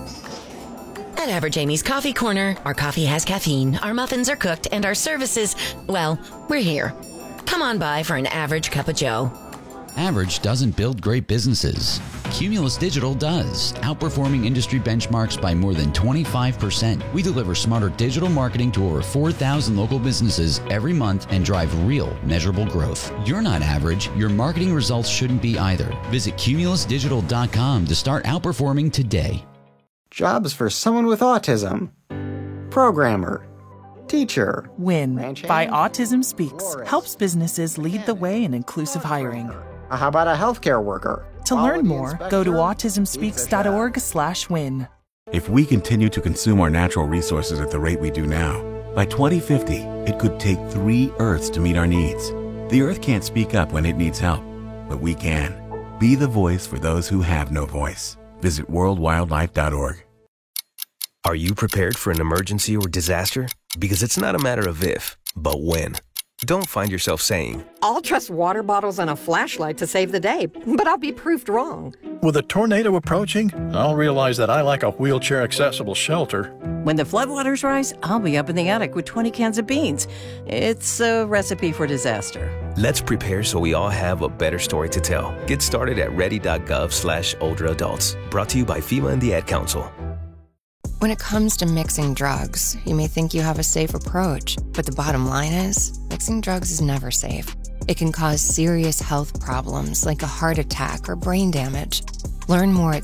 At Average Amy's Coffee Corner, our coffee has caffeine, our muffins are cooked, and our services, well, we're here. Come on by for an average cup of joe. Average doesn't build great businesses. Cumulus Digital does, outperforming industry benchmarks by more than 25%. We deliver smarter digital marketing to over 4,000 local businesses every month and drive real, measurable growth. You're not average. Your marketing results shouldn't be either. Visit cumulusdigital.com to start outperforming today. Jobs for someone with autism. Programmer. Teacher. WIN by Autism Speaks helps businesses lead the way in inclusive hiring. How about a healthcare worker? To learn more, go to autismspeaks.org/win. If we continue to consume our natural resources at the rate we do now, by 2050, it could take 3 Earths to meet our needs. The Earth can't speak up when it needs help, but we can. Be the voice for those who have no voice. Visit worldwildlife.org. Are you prepared for an emergency or disaster? Because it's not a matter of if, but when. Don't find yourself saying, I'll trust water bottles and a flashlight to save the day, but I'll be proved wrong. With a tornado approaching, I'll realize that I lack a wheelchair-accessible shelter. When the floodwaters rise, I'll be up in the attic with 20 cans of beans. It's a recipe for disaster. Let's prepare so we all have a better story to tell. Get started at ready.gov/older adults. Brought to you by FEMA and the Ad Council. When it comes to mixing drugs, you may think you have a safe approach, but the bottom line is, mixing drugs is never safe. It can cause serious health problems like a heart attack or brain damage. Learn more at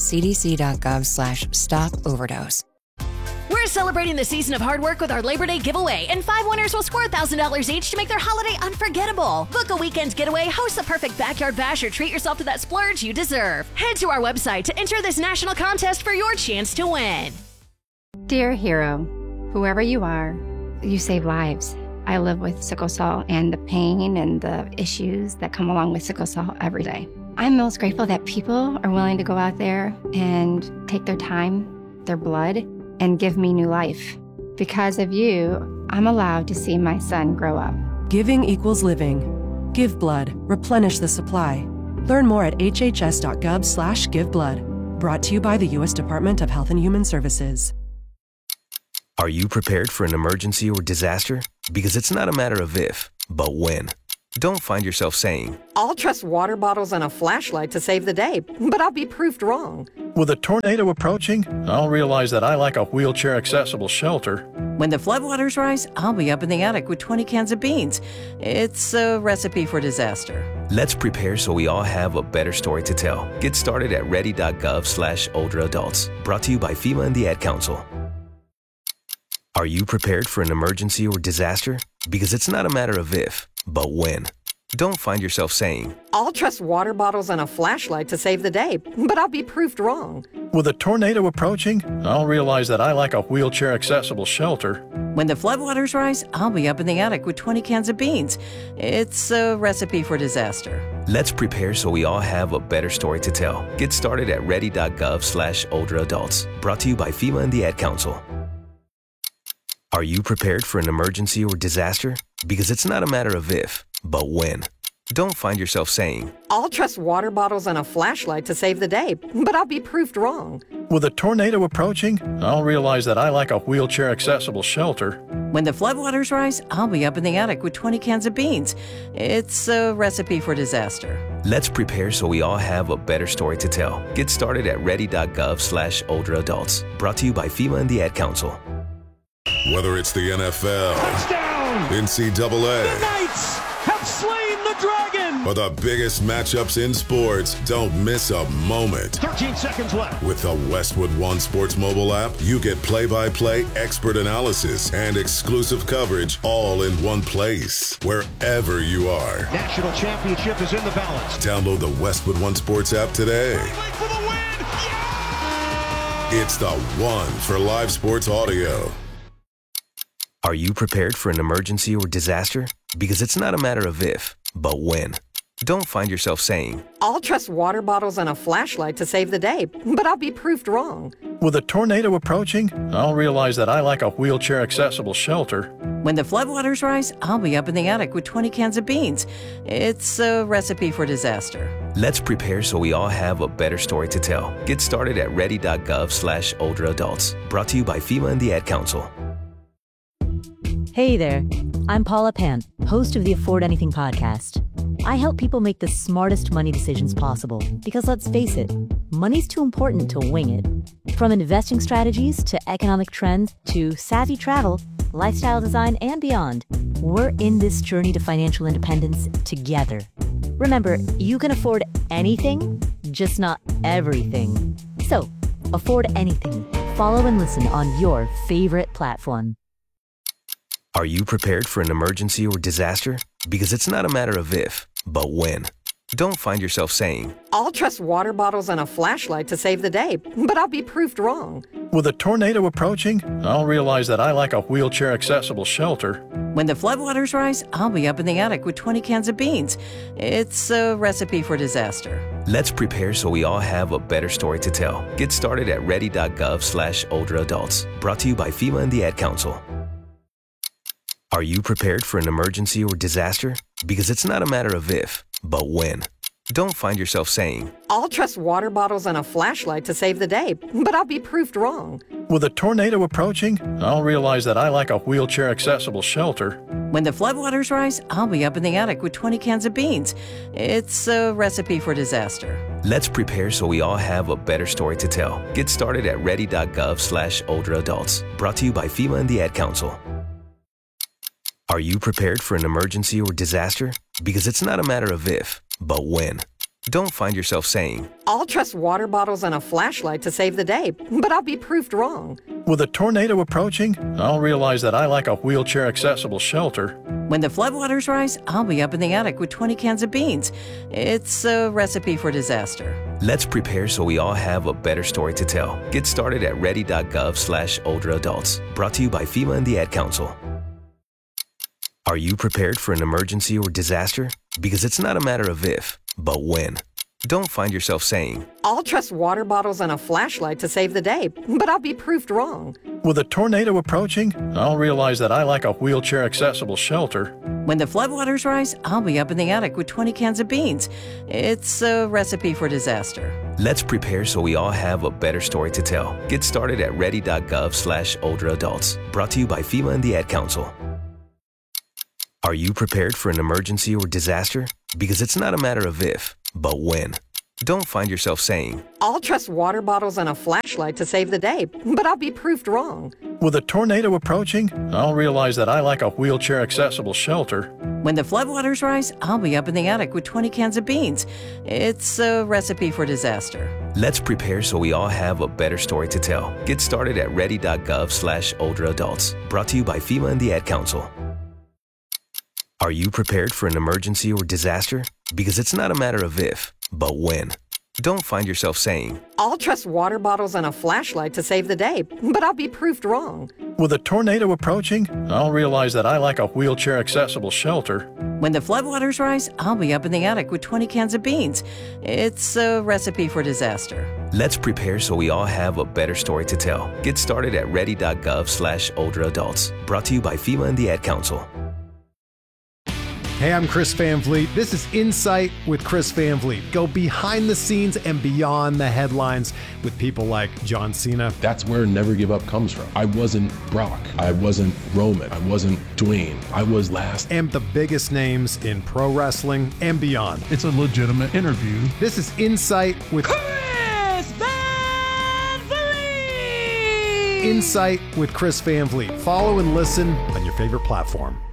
cdc.gov/stop-overdose. We're celebrating the season of hard work with our Labor Day giveaway, and 5 winners will score $1,000 each to make their holiday unforgettable. Book a weekend getaway, host a perfect backyard bash, or treat yourself to that splurge you deserve. Head to our website to enter this national contest for your chance to win. Dear hero, whoever you are, you save lives. I live with sickle cell and the pain and the issues that come along with sickle cell every day. I'm most grateful that people are willing to go out there and take their time, their blood, and give me new life. Because of you, I'm allowed to see my son grow up. Giving equals living. Give blood. Replenish the supply. Learn more at hhs.gov/giveblood. Brought to you by the U.S. Department of Health and Human Services. Are you prepared for an emergency or disaster? Because it's not a matter of if, but when. Don't find yourself saying, I'll trust water bottles and a flashlight to save the day, but I'll be proved wrong. With a tornado approaching, I'll realize that I like a wheelchair-accessible shelter. When the floodwaters rise, I'll be up in the attic with 20 cans of beans. It's a recipe for disaster. Let's prepare so we all have a better story to tell. Get started at ready.gov/older adults. Brought to you by FEMA and the Ad Council. Are you prepared for an emergency or disaster? Because it's not a matter of if, but when. Don't find yourself saying, I'll trust water bottles and a flashlight to save the day, but I'll be proved wrong. With a tornado approaching, I'll realize that I like a wheelchair-accessible shelter. When the floodwaters rise, I'll be up in the attic with 20 cans of beans. It's a recipe for disaster. Let's prepare so we all have a better story to tell. Get started at ready.gov/older adults. Brought to you by FEMA and the Ad Council. Are you prepared for an emergency or disaster? Because it's not a matter of if, but when. Don't find yourself saying, I'll trust water bottles and a flashlight to save the day, but I'll be proved wrong. With a tornado approaching, I'll realize that I like a wheelchair-accessible shelter. When the floodwaters rise, I'll be up in the attic with 20 cans of beans. It's a recipe for disaster. Let's prepare so we all have a better story to tell. Get started at ready.gov/older adults. Brought to you by FEMA and the Ad Council. Whether it's the NFL, touchdown, NCAA, the Knights have slain the dragon, or the biggest matchups in sports, don't miss a moment. 13 seconds left. With the Westwood One Sports mobile app, you get play-by-play, expert analysis, and exclusive coverage all in one place, wherever you are. National championship is in the balance. Download the Westwood One Sports app today. For the win. Yeah! It's the one for live sports audio. Are you prepared for an emergency or disaster? Because it's not a matter of if, but when. Don't find yourself saying, I'll trust water bottles and a flashlight to save the day, but I'll be proved wrong. With a tornado approaching, I'll realize that I like a wheelchair-accessible shelter. When the floodwaters rise, I'll be up in the attic with 20 cans of beans. It's a recipe for disaster. Let's prepare so we all have a better story to tell. Get started at ready.gov/older adults. Brought to you by FEMA and the Ad Council. Hey there, I'm Paula Pant, host of the Afford Anything podcast. I help people make the smartest money decisions possible because let's face it, money's too important to wing it. From investing strategies to economic trends to savvy travel, lifestyle design, and beyond, we're in this journey to financial independence together. Remember, you can afford anything, just not everything. So, afford anything. Follow and listen on your favorite platform. Are you prepared for an emergency or disaster? Because it's not a matter of if, but when. Don't find yourself saying, I'll trust water bottles and a flashlight to save the day, but I'll be proved wrong. With a tornado approaching, I'll realize that I like a wheelchair-accessible shelter. When the floodwaters rise, I'll be up in the attic with 20 cans of beans. It's a recipe for disaster. Let's prepare so we all have a better story to tell. Get started at ready.gov/older adults. Brought to you by FEMA and the Ad Council. Are you prepared for an emergency or disaster? Because it's not a matter of if, but when. Don't find yourself saying, I'll trust water bottles and a flashlight to save the day, but I'll be proved wrong. With a tornado approaching, I'll realize that I like a wheelchair-accessible shelter. When the floodwaters rise, I'll be up in the attic with 20 cans of beans. It's a recipe for disaster. Let's prepare so we all have a better story to tell. Get started at ready.gov/older adults. Brought to you by FEMA and the Ad Council. Are you prepared for an emergency or disaster? Because it's not a matter of if, but when. Don't find yourself saying, I'll trust water bottles and a flashlight to save the day, but I'll be proved wrong. With a tornado approaching, I'll realize that I like a wheelchair-accessible shelter. When the floodwaters rise, I'll be up in the attic with 20 cans of beans. It's a recipe for disaster. Let's prepare so we all have a better story to tell. Get started at ready.gov/older adults. Brought to you by FEMA and the Ad Council. Are you prepared for an emergency or disaster? Because it's not a matter of if, but when. don't find yourself saying, I'll trust water bottles and a flashlight to save the day, but I'll be proved wrong. With a tornado approaching, I'll realize that I like a wheelchair-accessible shelter. When the floodwaters rise, I'll be up in the attic with 20 cans of beans. It's a recipe for disaster. Let's prepare so we all have a better story to tell. Get started at ready.gov/older-adults. Brought to you by FEMA and the Ad Council. Are you prepared for an emergency or disaster? Because it's not a matter of if, but when. Don't find yourself saying, I'll trust water bottles and a flashlight to save the day, but I'll be proved wrong. With a tornado approaching, I'll realize that I like a wheelchair-accessible shelter. When the floodwaters rise, I'll be up in the attic with 20 cans of beans. It's a recipe for disaster. Let's prepare so we all have a better story to tell. Get started at ready.gov/older-adults. Brought to you by FEMA and the Ad Council. Are you prepared for an emergency or disaster? Because it's not a matter of if, but when. Don't find yourself saying, I'll trust water bottles and a flashlight to save the day, but I'll be proved wrong. With a tornado approaching, I'll realize that I like a wheelchair-accessible shelter. When the floodwaters rise, I'll be up in the attic with 20 cans of beans. It's a recipe for disaster. Let's prepare so we all have a better story to tell. Get started at ready.gov/older-adults. Brought to you by FEMA and the Ad Council. Hey, I'm Chris Van Vliet. This is Insight with Chris Van Vliet. Go behind the scenes and beyond the headlines with people like John Cena. That's where Never Give Up comes from. I wasn't Brock. I wasn't Roman. I wasn't Dwayne. I was last. And the biggest names in pro wrestling and beyond. It's a legitimate interview. This is Insight with Chris Van Vliet. Insight with Chris Van Vliet. Follow and listen on your favorite platform.